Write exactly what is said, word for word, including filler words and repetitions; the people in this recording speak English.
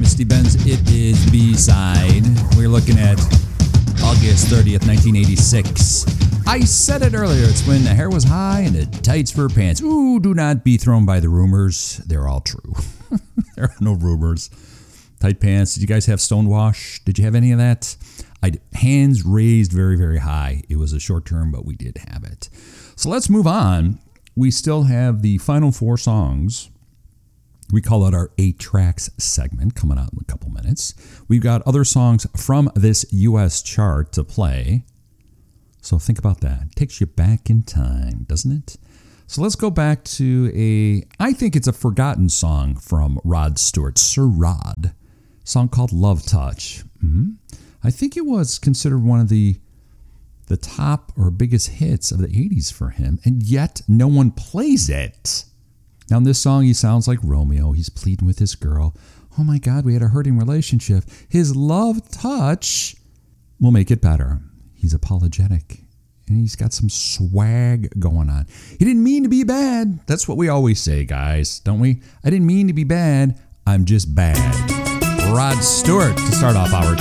Misty Benz. It is B-side. We're looking at August thirtieth, nineteen eighty-six. I said it earlier. It's when the hair was high and the tights for pants. Ooh, do not be thrown by the rumors. They're all true. There are no rumors. Tight pants. Did you guys have stonewash? Did you have any of that? I hands raised very, very high. It was a short term, but we did have it. So let's move on. We still have the final four songs. We call it our eight tracks segment coming out in a couple minutes. We've got other songs from this U S chart to play. So think about that. It takes you back in time, doesn't it? So let's go back to a, I think it's a forgotten song from Rod Stewart, Sir Rod. A song called Love Touch. Mm-hmm. I think it was considered one of the the top or biggest hits of the eighties for him, and yet no one plays it. Now in this song, he sounds like Romeo. He's pleading with his girl. Oh my God, we had a hurting relationship. His love touch will make it better. He's apologetic, and he's got some swag going on. He didn't mean to be bad. That's what we always say, guys, don't we? I didn't mean to be bad. I'm just bad. Rod Stewart to start off hour